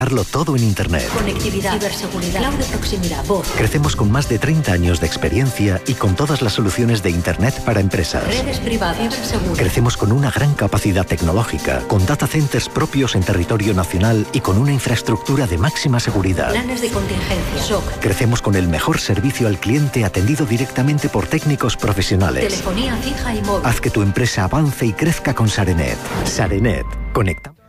todo en Internet. Conectividad, ciberseguridad, cloud de proximidad, voz. Crecemos con más de 30 años de experiencia y con todas las soluciones de Internet para empresas. Redes privadas, ciberseguridad. Crecemos con una gran capacidad tecnológica, con data centers propios en territorio nacional y con una infraestructura de máxima seguridad. Planes de contingencia, SOC. Crecemos con el mejor servicio al cliente atendido directamente por técnicos profesionales. Telefonía fija y móvil. Haz que tu empresa avance y crezca con Sarenet. Sarenet. Conecta.